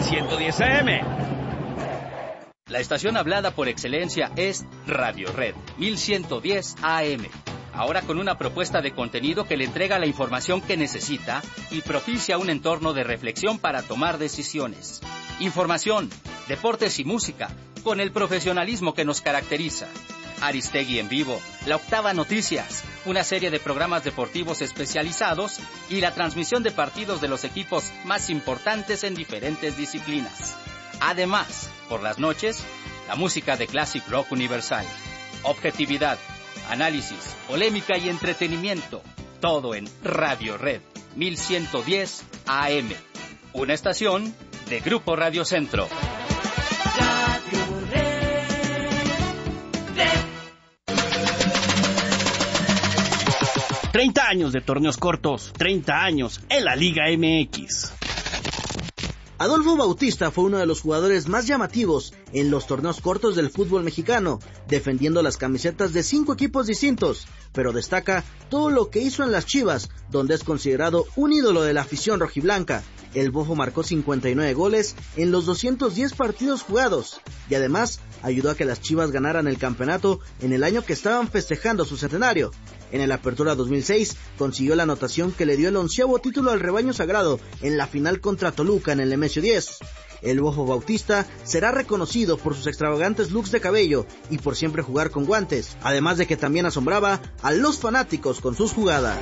1110 AM. La estación hablada por excelencia es Radio Red 1110 AM. Ahora con una propuesta de contenido que le entrega la información que necesita y propicia un entorno de reflexión para tomar decisiones. Información, deportes y música, con el profesionalismo que nos caracteriza. Aristegui en vivo, La Octava Noticias, una serie de programas deportivos especializados y la transmisión de partidos de los equipos más importantes en diferentes disciplinas. Además, por las noches, la música de Classic Rock Universal. Objetividad, análisis, polémica y entretenimiento. Todo en Radio Red 1110 AM. Una estación de Grupo Radio Centro. Radio Red. 30 años de torneos cortos, 30 años en la Liga MX. Adolfo Bautista fue uno de los jugadores más llamativos en los torneos cortos del fútbol mexicano, defendiendo las camisetas de 5 equipos distintos, pero destaca todo lo que hizo en las Chivas, donde es considerado un ídolo de la afición rojiblanca. El Bofo marcó 59 goles en los 210 partidos jugados, y además ayudó a que las Chivas ganaran el campeonato en el año que estaban festejando su centenario. En el Apertura 2006 consiguió la anotación que le dio el 11º título al rebaño sagrado en la final contra Toluca en el Nemesio 10. El Bofo Bautista será reconocido por sus extravagantes looks de cabello y por siempre jugar con guantes, además de que también asombraba a los fanáticos con sus jugadas.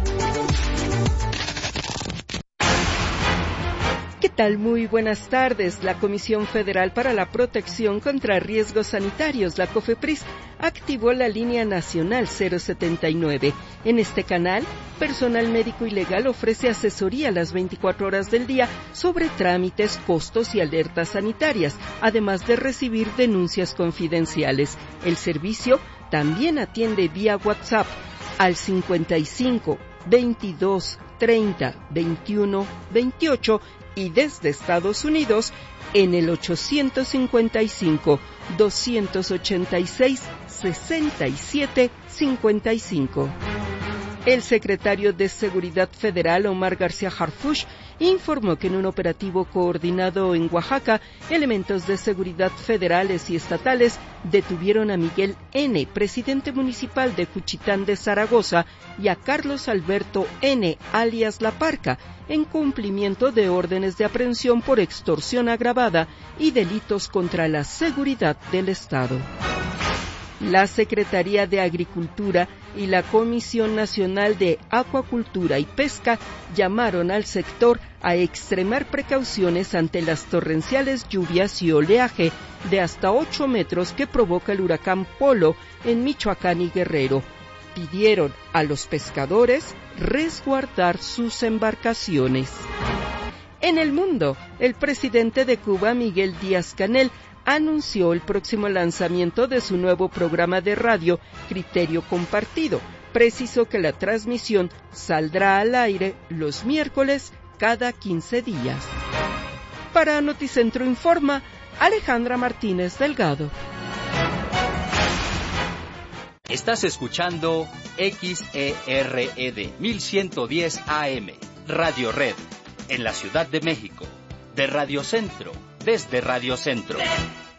¿Qué tal? Muy buenas tardes. La Comisión Federal para la Protección contra Riesgos Sanitarios, la COFEPRIS, activó la línea nacional 079. En este canal, personal médico y legal ofrece asesoría las 24 horas del día sobre trámites, costos y alertas sanitarias, además de recibir denuncias confidenciales. El servicio también atiende vía WhatsApp al 55 22 30 21 28 y desde Estados Unidos en el 855-286-6755. El secretario de Seguridad Federal, Omar García Harfuch, informó que en un operativo coordinado en Oaxaca, elementos de seguridad federales y estatales detuvieron a Miguel N., presidente municipal de Juchitán de Zaragoza, y a Carlos Alberto N., alias La Parca, en cumplimiento de órdenes de aprehensión por extorsión agravada y delitos contra la seguridad del Estado. La Secretaría de Agricultura y la Comisión Nacional de Acuacultura y Pesca llamaron al sector a extremar precauciones ante las torrenciales lluvias y oleaje de hasta 8 metros que provoca el huracán Polo en Michoacán y Guerrero. Pidieron a los pescadores resguardar sus embarcaciones. En el mundo, el presidente de Cuba, Miguel Díaz-Canel, anunció el próximo lanzamiento de su nuevo programa de radio, Criterio Compartido. Precisó que la transmisión saldrá al aire los miércoles cada 15 días. Para Noticentro Informa, Alejandra Martínez Delgado. Estás escuchando XERED 1110 AM, Radio Red, en la Ciudad de México, de Radio Centro, desde Radio Centro.